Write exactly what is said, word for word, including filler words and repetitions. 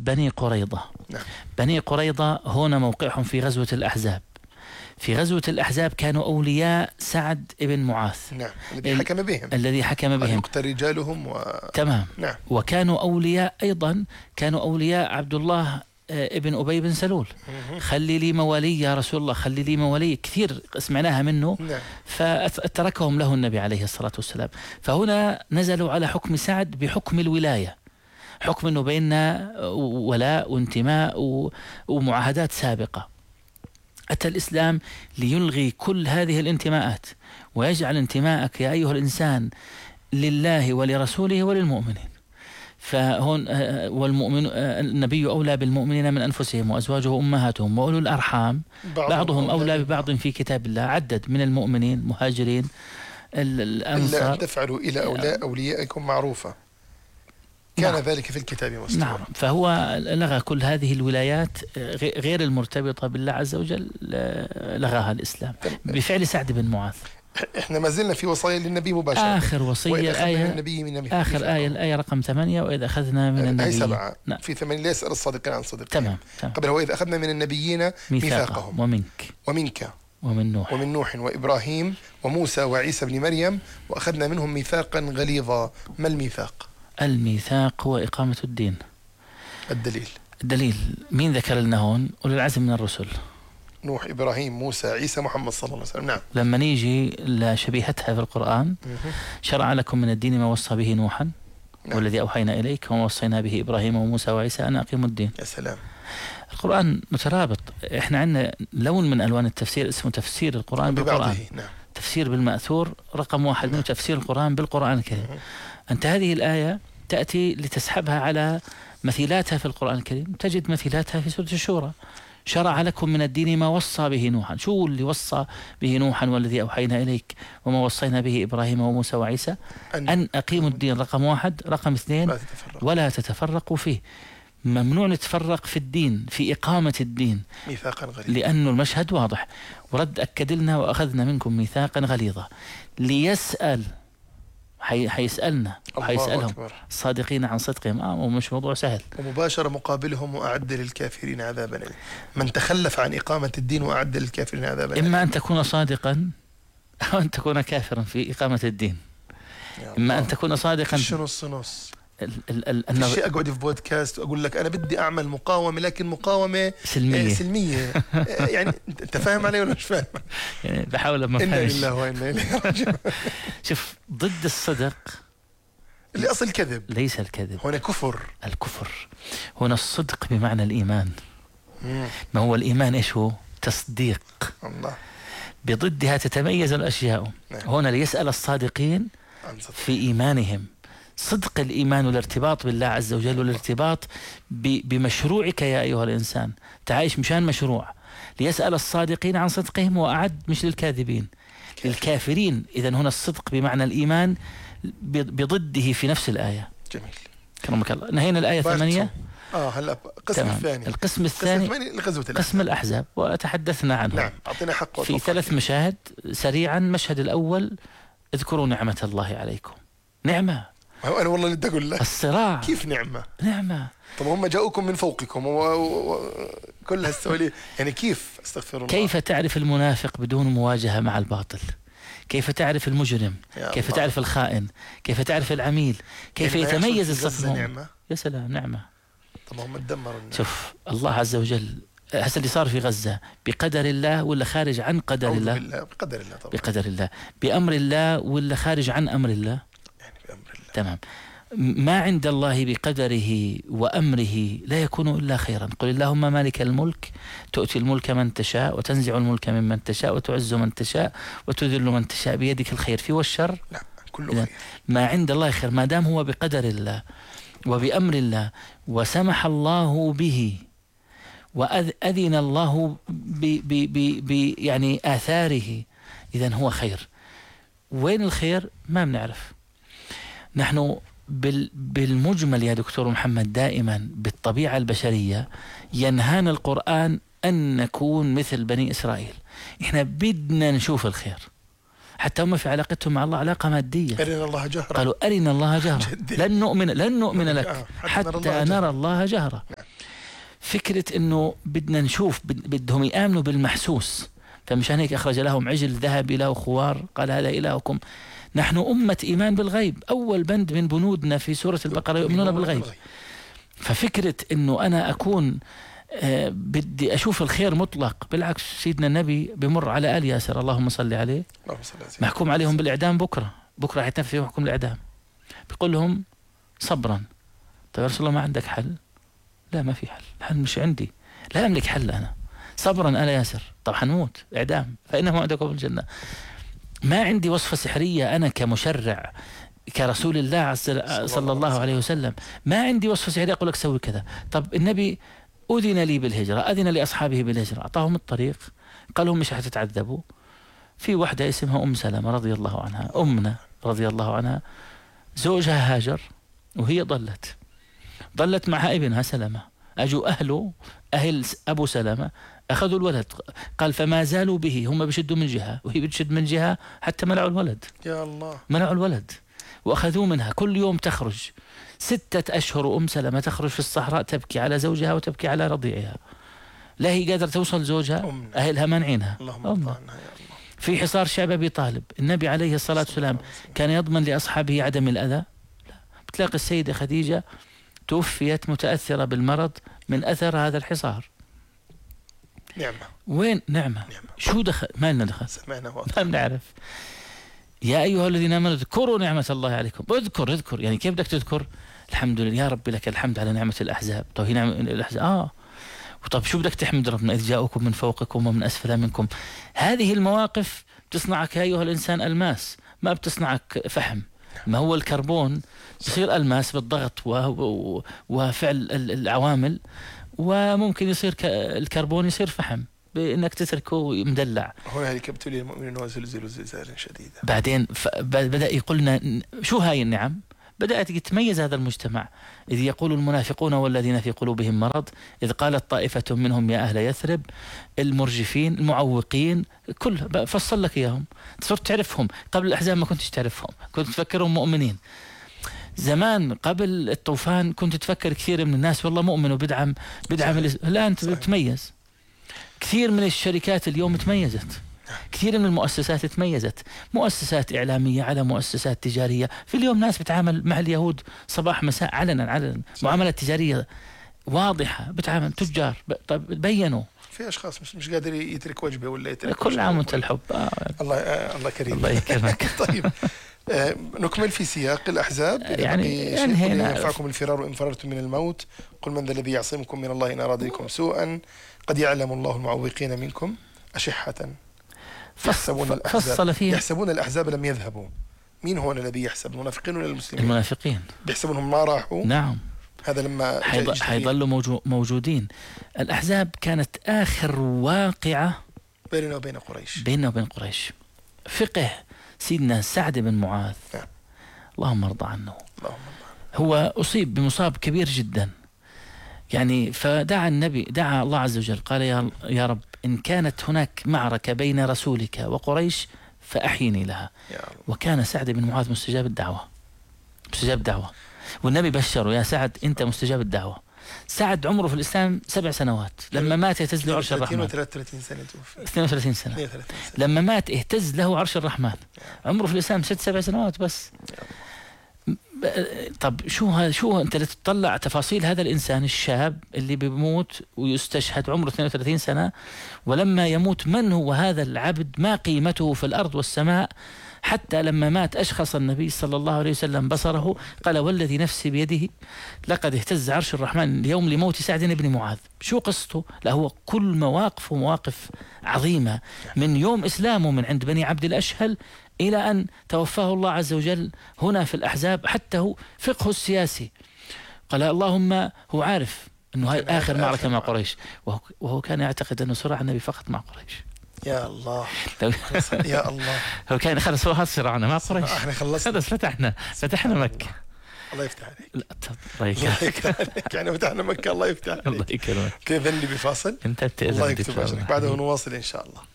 بني قريظة. نعم. بني قريظة هنا موقعهم في غزوة الأحزاب. في غزوة الأحزاب كانوا أولياء سعد بن معاذ. نعم. الذي حكم بهم الذي حكم بهم يقتل رجالهم و... تمام. نعم. وكانوا أولياء أيضا، كانوا أولياء عبد الله ابن أبي بن سلول. خلي لي موالي يا رسول الله، خلي لي موالي، كثير سمعناها منه. نعم. فتركهم له النبي عليه الصلاة والسلام. فهنا نزلوا على حكم سعد بحكم الولاية، حكم أنه بيننا ولاء وانتماء ومعاهدات سابقة. أتى الإسلام ليلغي كل هذه الانتماءات ويجعل انتماءك يا أيها الإنسان لله ولرسوله وللمؤمنين. فهون والمؤمن النبي أولى بالمؤمنين من أنفسهم وأزواجه أمهاتهم وأولو الأرحام بعضهم أولى ببعض في كتاب الله. عدد من المؤمنين مهاجرين الأنصار. إلا أن تفعلوا إلى أولياء أوليائكم معروفة كان نعم. ذلك في الكتاب مسطورا. نعم. فهو لغى كل هذه الولايات غير المرتبطة بالله عز وجل، لغاها الإسلام بفعل سعد بن معاذ. احنا ما زلنا في وصايا للنبي مباشرة. آخر وصية الآية النبي من آخر آية الآية رقم ثمانية، وإذا أخذنا من النبي. هي سبعة. نعم. في ثمانية لا يسأل الصادقين عن صدقهم. تمام. تمام. قبل هو إذا أخذنا من النبيين ميثاقهم ومنك ومنك ومن نوح ومن نوح وإبراهيم وموسى وعيسى بن مريم وأخذنا منهم ميثاقا غليظا. ما الميثاق؟ الميثاق هو إقامة الدين. الدليل الدليل مين ذكر لنا هون؟ أولي العزم من الرسل: نوح، إبراهيم، موسى، عيسى، محمد صلى الله عليه وسلم. نعم. لما نيجي لشبيهتها في القرآن: شرع لكم من الدين ما وصى به نوحا نعم. والذي أوحينا إليك وما وصينا به إبراهيم وموسى وعيسى أن أقيموا الدين. يا سلام. القرآن مترابط. إحنا عندنا لون من ألوان التفسير اسمه تفسير القرآن بالقرآن. نعم. تفسير بالمأثور رقم واحد منه تفسير القرآن بالقرآن الكريم. أنت هذه الآية تأتي لتسحبها على مثيلاتها في القرآن الكريم، تجد مثيلاتها في سورة الشورى: شرع لكم من الدين ما وصى به نوحا. شو اللي وصى به نوحا والذي أوحينا إليك وما وصينا به إبراهيم وموسى وعيسى؟ أن, أن أقيموا الدين رقم واحد. رقم اثنين: لا تتفرق. ولا تتفرقوا فيه. ممنوع نتفرق في الدين، في إقامة الدين، ميثاقا غليظا، لأنه المشهد واضح. ورد أكد لنا: وأخذنا منكم ميثاقا غليظا. ليسأل حي... حيسألنا وحيسألهم الصادقين عن صدقهم. آه ومش موضوع سهل. ومباشرة مقابلهم: وأعد للكافرين عذابا أليما. من تخلف عن إقامة الدين وأعد للكافرين عذابا أليما. إما أن تكون صادقا أو أن تكون كافرا في إقامة الدين. إما أن تكون صادقا. شو نص نص. ال ال ال في شيء أقعد في بودكاست وأقول لك أنا بدي أعمل مقاومة، لكن مقاومة سلمية. سلمية. يعني أنت فاهم علي ولا مش فاهم؟ يعني بحاول ما إنا لله وإنا إليه راجعون. شوف، ضد الصدق اللي أصل كذب. ليس الكذب، هنا كفر. الكفر هنا الصدق بمعنى الإيمان. مم. ما هو الإيمان؟ إيش هو؟ تصديق. الله. بضدها تتميز الأشياء. نعم. هنا ليسأل الصادقين في إيمانهم. صدق الإيمان والارتباط بالله عز وجل والارتباط بمشروعك يا أيها الإنسان. تعيش مشان مشروع. ليسأل الصادقين عن صدقهم وأعد مش للكاذبين للكافرين. إذن هنا الصدق بمعنى الإيمان بضده في نفس الآية. جميل. كرمك الله. نهينا الآية ثمانية. آه هلا القسم الثاني. القسم الثاني قسم الأحزاب وتحدثنا عنه. نعم. أعطينا حق في ثلاث مشاهد سريعا. مشهد الأول: اذكروا نعمة الله عليكم. نعمة. أنا والله اللي بدي أقول لك الصراع. كيف نعمة؟ نعمة. طب هم جاءوكم من فوقكم وكل هالسواليف، يعني كيف؟ استغفر الله. كيف تعرف المنافق بدون مواجهة مع الباطل؟ كيف تعرف المجرم؟ كيف الله. تعرف الخائن؟ كيف تعرف العميل؟ كيف يعني يتميز الصف؟ نعمة. يا سلام، نعمة. طب هم تدمروا النعمة. شوف الله عز وجل هسه اللي صار في غزة بقدر الله ولا خارج عن قدر الله؟ بالله. بقدر الله طبعا. بقدر الله. بأمر الله ولا خارج عن أمر الله؟ يعني بأمر الله. تمام. ما عند الله بقدره وأمره لا يكون إلا خيرا. قل اللهم مالك الملك تؤتي الملك من تشاء وتنزع الملك ممن تشاء وتعز من تشاء وتذل من تشاء بيدك الخير. في والشر لا، كله خير. ما عند الله خير ما دام هو بقدر الله وبأمر الله وسمح الله به وأذن الله ب ب ب ب يعني آثاره، إذن هو خير. وين الخير؟ ما بنعرف. نحن بالمجمل يا دكتور محمد دائما بالطبيعة البشرية ينهانا القرآن أن نكون مثل بني إسرائيل. إحنا بدنا نشوف الخير. حتى هم في علاقتهم مع الله علاقة مادية. أرنا الله جهرا. قالوا أرنا الله جهرا. لن نؤمن لن نؤمن لك حتى, حتى نرى الله جهرا. فكرة إنه بدنا نشوف، بدهم يآمنوا بالمحسوس، فمشان هيك أخرج لهم عجل ذهبي له خوار قال هذا إلهكم. نحن أمة إيمان بالغيب، أول بند من بنودنا في سورة البقرة يؤمنون بالغيب. ففكرة إنه أنا أكون آه بدي أشوف الخير مطلق، بالعكس سيدنا النبي بمر على آل ياسر اللهم صل عليه محكوم عليهم بالإعدام، بكرة بكرة حيتنفذ محكوم الإعدام، بيقول لهم صبرا. طيب يا رسول الله ما عندك حل؟ لا ما في حل، الحل مش عندي، لا أملك حل أنا. صبرا آل ياسر، طب حنموت إعدام فإنه عندكم الجنة. ما عندي وصفة سحرية أنا كمشرع كرسول الله صلى الله عليه وسلم، ما عندي وصفة سحرية أقول لك سوي كذا. طب النبي أذن لي بالهجرة، أذن لأصحابه بالهجرة، أعطاهم الطريق، قال لهم مش حتتعذبوا. في واحدة اسمها أم سلمة رضي الله عنها، أمنا رضي الله عنها، زوجها هاجر وهي ضلت ضلت معها ابنها سلمة. أجوا أهله أهل أبو سلمة أخذوا الولد، قال فما زالوا به، هم بيشدوا من جهة وهي بتشد من جهة حتى منعوا الولد. يا الله، منعوا الولد وأخذوه منها. كل يوم تخرج ستة أشهر أم سلمة تخرج في الصحراء تبكي على زوجها وتبكي على رضيعها، لا هي قادرة توصل زوجها، أمنا. أهلها منعينها. في حصار شعب أبي طالب، النبي عليه الصلاة والسلام كان يضمن لأصحابه عدم الأذى؟ لا. بتلاقي السيدة خديجة توفيت متأثرة بالمرض من أثر هذا الحصار. نعمة. وين نعمة؟ نعمة. شو دخل؟ ما لنا دخل، سمعنا ما بنعرف. يا أيها الذين آمنوا اذكروا نعمة الله عليكم. اذكر اذكر يعني كيف بدك تذكر؟ الحمد لله يا رب لك الحمد على نعمة الأحزاب. طيب هي نعمة الأحزاب آه وطب شو بدك تحمد ربنا؟ إذ جاءكم من فوقكم ومن أسفل منكم. هذه المواقف بتصنعك يا أيها الإنسان ألماس، ما بتصنعك فحم. ما هو الكربون يصير ألماس بالضغط وفعل العوامل، وممكن يصير الكربون يصير فحم بأنك تتركه مدلع. هنا هذه كبتولي المؤمنين وزلزلوا زلزالا شديدا. بعدين بدأ يقولنا شو هاي النعم؟ بدأت يتميز هذا المجتمع. إذ يقول المنافقون والذين في قلوبهم مرض إذ قالت طائفة منهم يا أهل يثرب، المرجفين المعوقين كل فصل لك إياهم، صرت تعرفهم. قبل الأحزاب ما كنتش تعرفهم، كنت تفكرهم مؤمنين. زمان قبل الطوفان كنت تفكر كثير من الناس والله مؤمن وبدعم بدعم لا أنت بتميز. كثير من الشركات اليوم تميزت، كثير من المؤسسات تميزت، مؤسسات إعلامية على مؤسسات تجارية. في اليوم ناس بتعامل مع اليهود صباح مساء علنا علنا، معاملات تجارية واضحة، بتعامل تجار. طيب بينوا في أشخاص مش مش قادر يترك وجبه ولا يترك كل عام وانت الحب. آه. الله آه الله كريم. الله يكرمك. طيب آه نكمل في سياق الأحزاب. يعني, يعني هنا ينفعكم الفرار إن فررتم من الموت، قل من ذا الذي يعصمكم من الله إن أراد بكم سوءا قد يعلم الله المعوقين منكم أشحة يحسبون الأحزاب فصل فيها يحسبون الأحزاب لم يذهبوا. مين هو الذي يحسب؟ المنافقين ولا المسلمين؟ المنافقين بيحسبونهم ما راحوا. نعم هذا لما حيظلوا موجو موجودين. الأحزاب كانت آخر واقعة بيننا وبين قريش بيننا وبين قريش. فقه سيدنا سعد بن معاذ نعم. اللهم ارضى عنه. اللهم هو أصيب بمصاب كبير جدا يعني، فدعا النبي دعا الله عز وجل قال يا, يا رب إن كانت هناك معركة بين رسولك وقريش فأحيني لها. وكان سعد بن معاذ مستجاب الدعوة، مستجاب الدعوة، والنبي بشره يا سعد أنت مستجاب الدعوة. سعد عمره في الإسلام سبع سنوات، لما مات اهتز له عرش الرحمن. اثنين وثلاثين سنة توفي. اثنين وثلاثين سنة. لما مات اهتز له عرش الرحمن. عمره في الإسلام ست سبع سنوات بس. طب شو ها شو انت تطلع تفاصيل هذا الانسان الشاب اللي بيموت ويستشهد عمره اثنين وثلاثين سنة، ولما يموت من هو هذا العبد؟ ما قيمته في الارض والسماء؟ حتى لما مات اشخص النبي صلى الله عليه وسلم بصره قال والذي نفسي بيده لقد اهتز عرش الرحمن اليوم لموت سعد بن معاذ. شو قصته؟ لا هو كل مواقفه مواقف عظيمة، من يوم اسلامه من عند بني عبد الاشهل إلى أن توفاه الله عز وجل هنا في الأحزاب. حتى هو فقه السياسي قال اللهم هو عارف أنه هاي آخر معركة مع قريش، وهو, وهو كان يعتقد أنه صراع النبي فقط مع قريش. يا الله يا الله. هو كان خلص هو هذا صراعنا مع قريش، احنا خلصنا خلص فتحنا فتحنا مكة. الله يفتح عليك. لا الله يكرمك. يعني فتحنا مكة. الله يفتح عليك. الله يكرمك. كذا اللي بفاصل انت الله يكتب أجرك. بعده نواصل إن شاء الله.